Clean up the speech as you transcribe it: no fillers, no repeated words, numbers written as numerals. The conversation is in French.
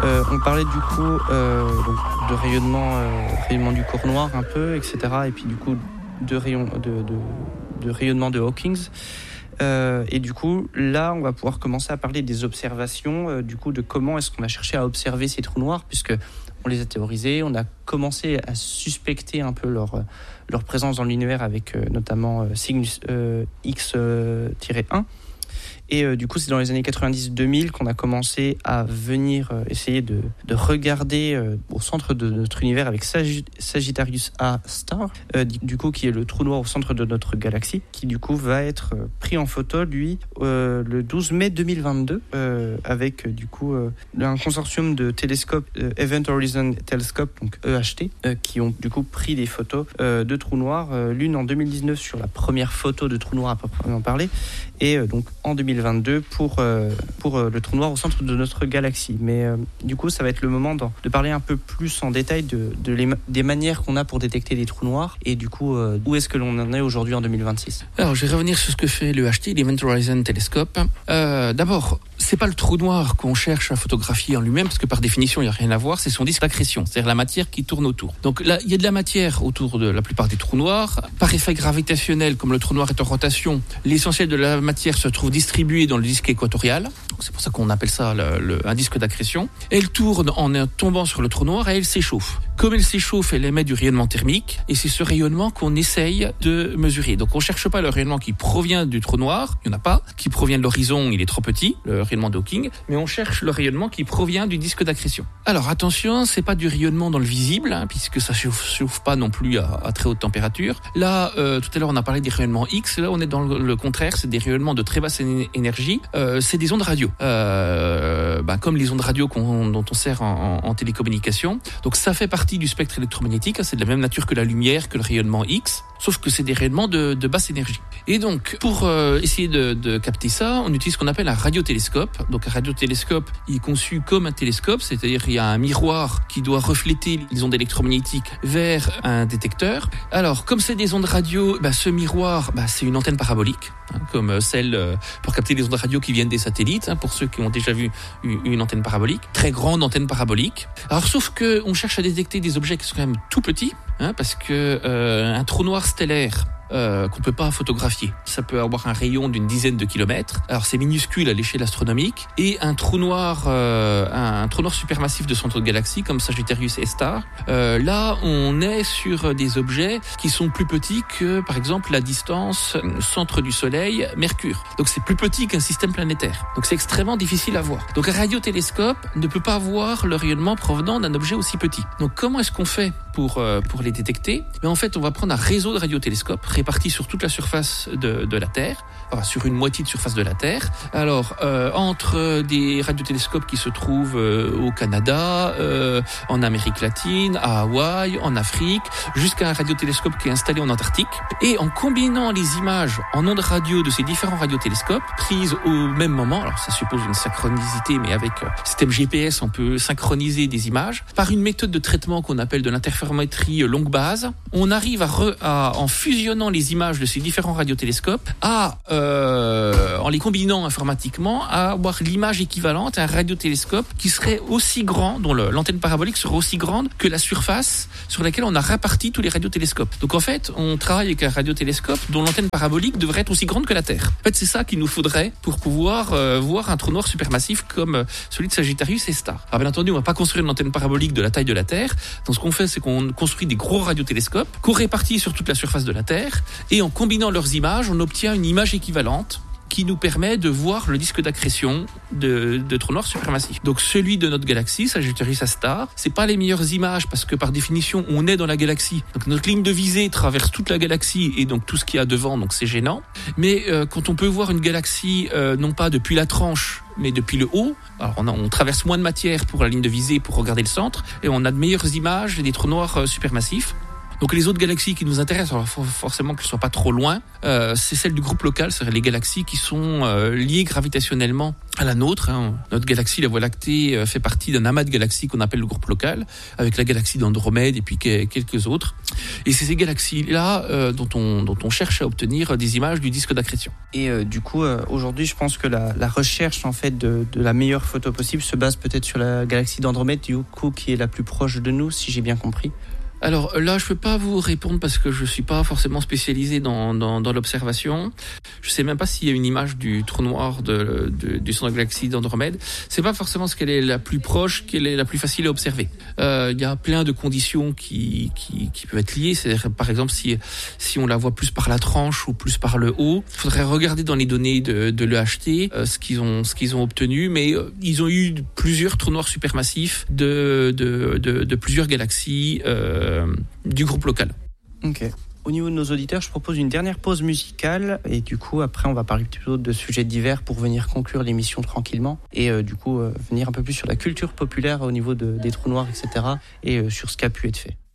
On parlait du coup donc de rayonnement du corps noir un peu, etc. Et puis du coup de rayonnement de Hawking. Et du coup, là, on va pouvoir commencer à parler des observations, du coup, de comment est-ce qu'on a cherché à observer ces trous noirs, puisque on les a théorisés, on a commencé à suspecter un peu leur présence dans l'univers avec notamment Cygnus X-1. Et du coup, c'est dans les années 90-2000 qu'on a commencé à venir essayer de regarder au centre de notre univers avec Sagittarius A Star, du coup, qui est le trou noir au centre de notre galaxie, qui du coup va être pris en photo, lui, le 12 mai 2022, avec du coup un consortium de télescopes Event Horizon Telescope, donc EHT, qui ont du coup pris des photos de trous noirs, l'une en 2019 sur la première photo de trou noir à proprement parler, et donc en 2022 pour le trou noir au centre de notre galaxie. Mais du coup, ça va être le moment de parler un peu plus en détail des manières qu'on a pour détecter des trous noirs et du coup, où est-ce que l'on en est aujourd'hui en 2026. Alors, je vais revenir sur ce que fait l'EHT, l'Event Horizon Telescope. D'abord, c'est pas le trou noir qu'on cherche à photographier en lui-même, parce que par définition, il n'y a rien à voir, c'est son disque d'accrétion, c'est-à-dire la matière qui tourne autour. Donc là, il y a de la matière autour de la plupart des trous noirs. Par effet gravitationnel, comme le trou noir est en rotation, l'essentiel de la matière se trouve distribuée dans le disque équatorial. Donc c'est pour ça qu'on appelle ça un disque d'accrétion. Elle tourne en tombant sur le trou noir et elle s'échauffe. Comme elle s'échauffe, elle émet du rayonnement thermique et c'est ce rayonnement qu'on essaye de mesurer. Donc on ne cherche pas le rayonnement qui provient du trou noir, il n'y en a pas, qui provient de l'horizon, il est trop petit, le rayonnement de Hawking, mais on cherche le rayonnement qui provient du disque d'accrétion. Alors attention, c'est pas du rayonnement dans le visible, puisque ça chauffe pas non plus à très haute température. Là, tout à l'heure on a parlé des rayonnements X, là on est dans le contraire, c'est des rayonnements de très basse énergie, c'est des ondes radio, comme les ondes radio dont on sert en télécommunication. Donc ça fait partie du spectre électromagnétique, c'est de la même nature que la lumière, que le rayonnement X, sauf que c'est des rayonnements de basse énergie. Et donc, pour essayer de capter ça, on utilise ce qu'on appelle un radiotélescope. Donc un radiotélescope, il est conçu comme un télescope, c'est-à-dire il y a un miroir qui doit refléter les ondes électromagnétiques vers un détecteur. Alors, comme c'est des ondes radio, ce miroir, c'est une antenne parabolique, comme celle pour capter les ondes radio qui viennent des satellites, pour ceux qui ont déjà vu une antenne parabolique, très grande antenne parabolique. Alors, sauf que on cherche à détecter des objets qui sont quand même tout petits, parce que un trou noir stellaire qu'on peut pas photographier. Ça peut avoir un rayon d'une dizaine de kilomètres. Alors c'est minuscule à l'échelle astronomique. Et un trou noir supermassif de son autre galaxie, comme Sagittarius A-Star, là on est sur des objets qui sont plus petits que, par exemple, la distance centre du Soleil, Mercure. Donc c'est plus petit qu'un système planétaire. Donc c'est extrêmement difficile à voir. Donc un radiotélescope ne peut pas voir le rayonnement provenant d'un objet aussi petit. Donc comment est-ce qu'on fait pour les détecter? Mais en fait, on va prendre un réseau de radiotélescopes répartis sur toute la surface de la Terre, sur une moitié de surface de la Terre. Alors, entre des radiotélescopes qui se trouvent au Canada, en Amérique latine, à Hawaï, en Afrique, jusqu'à un radiotélescope qui est installé en Antarctique. Et en combinant les images en ondes radio de ces différents radiotélescopes, prises au même moment, alors ça suppose une synchronicité, mais avec système GPS, on peut synchroniser des images, par une méthode de traitement qu'on appelle de l'interférométrie longue base, on arrive en fusionnant les images de ces différents radiotélescopes en les combinant informatiquement, à avoir l'image équivalente à un radiotélescope qui serait aussi grand, dont l'antenne parabolique serait aussi grande que la surface sur laquelle on a réparti tous les radiotélescopes. Donc en fait, on travaille avec un radiotélescope dont l'antenne parabolique devrait être aussi grande que la Terre. En fait, c'est ça qu'il nous faudrait pour pouvoir voir un trou noir supermassif comme celui de Sagittarius A-Star. Alors bien entendu, on va pas construire une antenne parabolique de la taille de la Terre. Donc ce qu'on fait, c'est qu'on construit des gros radiotélescopes qu'on répartit sur toute la surface de la Terre, et en combinant leurs images, on obtient une image équivalente qui nous permet de voir le disque d'accrétion de trous noirs supermassifs. Donc celui de notre galaxie, Sagittarius A-Star, c'est pas les meilleures images parce que par définition on est dans la galaxie. Donc notre ligne de visée traverse toute la galaxie et donc tout ce qu'il y a devant, donc c'est gênant. Mais quand on peut voir une galaxie non pas depuis la tranche mais depuis le haut, alors on traverse moins de matière pour la ligne de visée pour regarder le centre et on a de meilleures images des trous noirs supermassifs. Donc les autres galaxies qui nous intéressent, alors forcément qu'elles ne soient pas trop loin, c'est celles du groupe local, c'est-à-dire les galaxies qui sont liées gravitationnellement à la nôtre. Notre galaxie, la Voie lactée, fait partie d'un amas de galaxies qu'on appelle le groupe local, avec la galaxie d'Andromède et puis quelques autres. Et c'est ces galaxies-là dont on cherche à obtenir des images du disque d'accrétion. Et du coup, aujourd'hui, je pense que la recherche en fait de la meilleure photo possible se base peut-être sur la galaxie d'Andromède, du coup, qui est la plus proche de nous, si j'ai bien compris. Alors là, je peux pas vous répondre parce que je suis pas forcément spécialisé dans l'observation. Je sais même pas s'il y a une image du trou noir du centre de la galaxie d'Andromède. C'est pas forcément ce qu'elle est la plus proche, qu'elle est la plus facile à observer. Il y a plein de conditions qui peuvent être liées. C'est-à-dire, par exemple, si on la voit plus par la tranche ou plus par le haut, il faudrait regarder dans les données de l'EHT ce qu'ils ont obtenu. Mais ils ont eu plusieurs trous noirs supermassifs de plusieurs galaxies. Du groupe local. Ok. Au niveau de nos auditeurs, je propose une dernière pause musicale et du coup après on va parler plutôt de sujets divers pour venir conclure l'émission tranquillement et du coup venir un peu plus sur la culture populaire au niveau des trous noirs, etc. et sur ce qui a pu être fait.